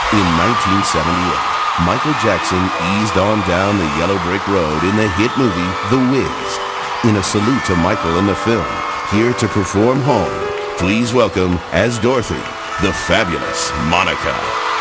In 1978, Michael Jackson eased on down the yellow brick road in the hit movie The Wiz. In a salute to Michael and the film, here to perform Home, please welcome, as Dorothy, the fabulous Monica.